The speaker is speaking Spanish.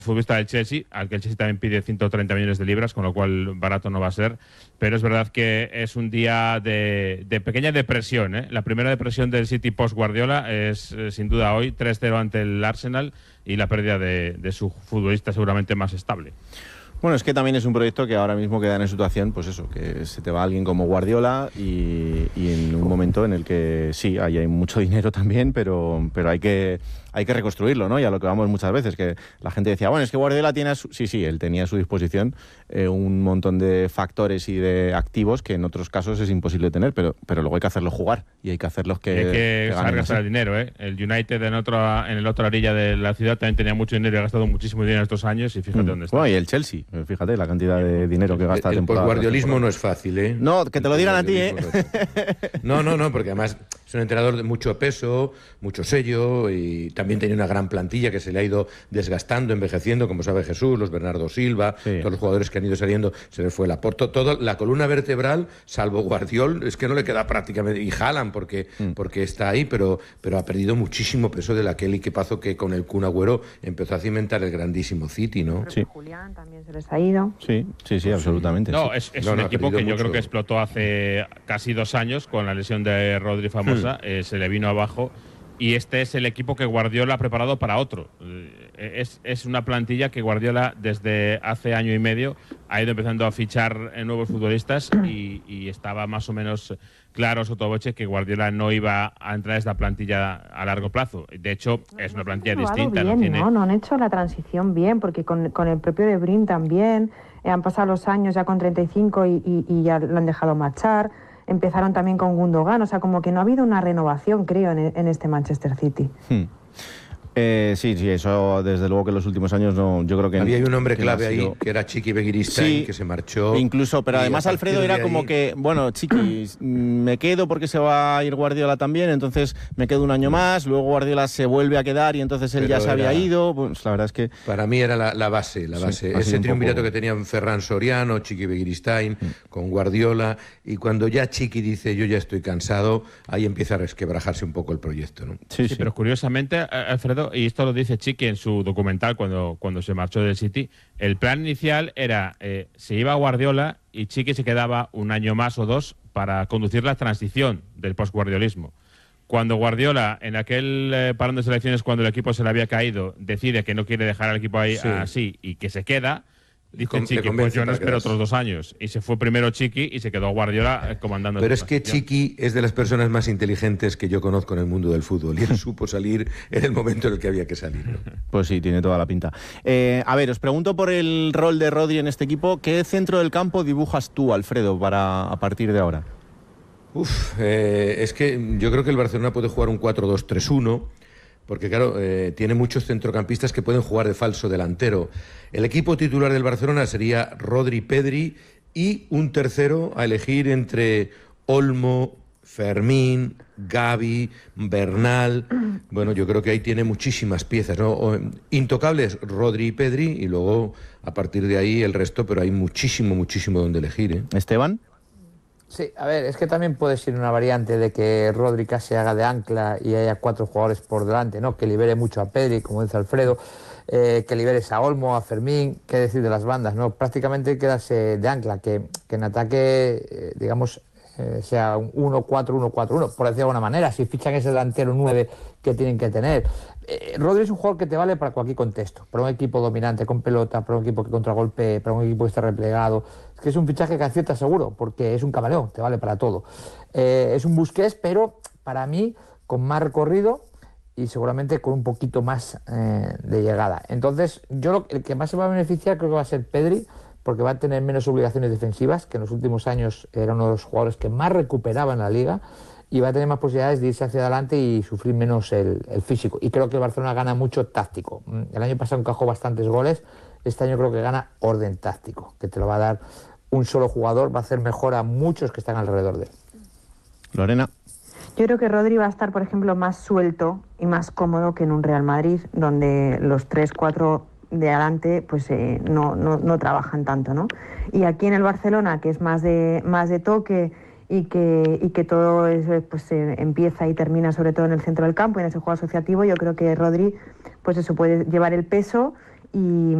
futbolista del Chelsea, al que el Chelsea también pide 130 millones de libras, con lo cual barato no va a ser. Pero es verdad que es un día de pequeña depresión, ¿eh? La primera depresión del City post-Guardiola es, sin duda, hoy 3-0 ante el Arsenal y la pérdida de su futbolista seguramente más estable. Bueno, es que también es un proyecto que ahora mismo queda en situación, pues eso, que se te va alguien como Guardiola y en un momento en el que sí, hay mucho dinero también, pero hay que reconstruirlo, ¿no? Y a lo que vamos muchas veces, que la gente decía, bueno, es que Guardiola tiene sí, él tenía a su disposición un montón de factores y de activos que en otros casos es imposible tener, pero luego hay que hacerlos jugar y hay que hacerlos que hay que ganen gastar el dinero, ¿eh? El United en el otra orilla de la ciudad también tenía mucho dinero y ha gastado muchísimo dinero estos años y fíjate dónde está. Bueno, y el Chelsea, fíjate la cantidad de dinero que gasta el posguardiolismo no es fácil, ¿eh? No, que te lo digan a ti, ¿eh? No, porque además es un entrenador de mucho peso, mucho sello y también tenía una gran plantilla que se le ha ido desgastando, envejeciendo, como sabe Jesús, los Bernardo Silva, sí. Todos los jugadores que han ido saliendo, se les fue el aporte, toda la columna vertebral, salvo Guardiol, es que no le queda prácticamente, y Haaland porque está ahí, pero ha perdido muchísimo peso de aquel equipazo que con el Kun Agüero empezó a cimentar el grandísimo City, ¿no? Sí. Julián también se les ha ido. Sí, absolutamente. No, es un equipo que yo creo que explotó hace casi 2 años con la lesión de Rodri famosa, se le vino abajo. Y este es el equipo que Guardiola ha preparado para otro. Es una plantilla que Guardiola desde hace año y medio ha ido empezando a fichar nuevos futbolistas y estaba más o menos claro sotto voce que Guardiola no iba a entrar a esta plantilla a largo plazo. De hecho, es una plantilla distinta. Bien, no han hecho la transición bien, porque con el propio De Bruyne también han pasado los años ya con 35 y ya lo han dejado marchar. Empezaron también con Gundogan, o sea, como que no ha habido una renovación, creo, en este Manchester City. Sí, eso desde luego que en los últimos años no, yo creo que había un hombre clave ahí que era Chiqui Begiristain, sí, que se marchó. Incluso, pero además Alfredo era como que, bueno, Chiqui, me quedo porque se va a ir Guardiola también, entonces me quedo un año más, luego Guardiola se vuelve a quedar y entonces él ya se había ido. Pues la verdad es que para mí era la base. Sí, ese triunvirato que tenían Ferran Soriano, Chiqui Begiristain con Guardiola, y cuando ya Chiqui dice yo ya estoy cansado, ahí empieza a resquebrajarse un poco el proyecto, ¿no? Sí, pero curiosamente, Alfredo, y esto lo dice Chiqui en su documental cuando se marchó del City, el plan inicial era, se iba a Guardiola y Chiqui se quedaba un año más o 2 para conducir la transición del postguardiolismo. Cuando Guardiola, en aquel parón de selecciones, cuando el equipo se le había caído, decide que no quiere dejar al equipo ahí así y que se queda, dice Chiqui, pues yo no espero otros 2 años. Y se fue primero Chiqui y se quedó Guardiola comandando. Pero es que Chiqui es de las personas más inteligentes que yo conozco en el mundo del fútbol y él supo salir en el momento en el que había que salir, ¿no? Pues sí, tiene toda la pinta. A ver, os pregunto por el rol de Rodri en este equipo. ¿Qué centro del campo dibujas tú, Alfredo, a partir de ahora? Es que yo creo que el Barcelona puede jugar un 4-2-3-1. Porque claro, tiene muchos centrocampistas que pueden jugar de falso delantero. El equipo titular del Barcelona sería Rodri, Pedri y un tercero a elegir entre Olmo, Fermín, Gavi, Bernal. Bueno, yo creo que ahí tiene muchísimas piezas, ¿no? Intocables Rodri y Pedri y luego a partir de ahí el resto, pero hay muchísimo donde elegir, ¿eh? ¿Esteban? Sí, a ver, es que también puede ser una variante de que Rodri se haga de ancla y haya 4 jugadores por delante, ¿no? Que libere mucho a Pedri, como dice Alfredo, que liberes a Olmo, a Fermín, qué decir de las bandas, ¿no? Prácticamente quedarse de ancla, que en ataque, digamos, sea un 1-4-1-4-1, por decirlo de alguna manera, si fichan ese delantero 9 que tienen que tener. Rodri es un jugador que te vale para cualquier contexto, para un equipo dominante con pelota, para un equipo que contragolpe, para un equipo que está replegado. Es que es un fichaje que acierta seguro, porque es un camaleón, te vale para todo. Es un Busquets, pero para mí con más recorrido y seguramente con un poquito más de llegada. Entonces, el que más se va a beneficiar creo que va a ser Pedri, porque va a tener menos obligaciones defensivas, que en los últimos años era uno de los jugadores que más recuperaba en la liga, y va a tener más posibilidades de irse hacia adelante y sufrir menos el físico. Y creo que el Barcelona gana mucho táctico. El año pasado encajó bastantes goles, este año creo que gana orden táctico, que te lo va a dar un solo jugador, va a hacer mejor a muchos que están alrededor de él. Lorena. Yo creo que Rodri va a estar, por ejemplo, más suelto y más cómodo que en un Real Madrid, donde los 3-4 de adelante pues no trabajan tanto, ¿no? Y aquí en el Barcelona, que es más de toque y que todo pues empieza y termina sobre todo en el centro del campo y en ese juego asociativo, yo creo que Rodri pues eso puede llevar el peso y